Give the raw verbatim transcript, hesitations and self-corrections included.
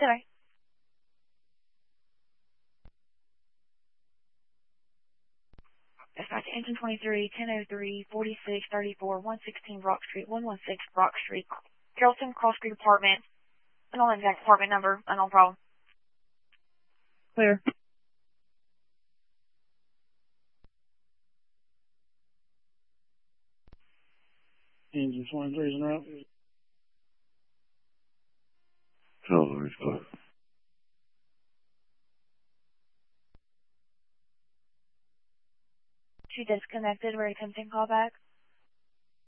Sorry. Dispatch engine twenty-three, ten oh three, forty-six thirty-four, one sixteen Brock Street, one one six Brock Street, Carrollton Cross Street Apartment. I don't know the exact apartment number. I don't problem. Clear. Engine twenty-three is en route. Oh, there's clear. She disconnected. We're attempting callback.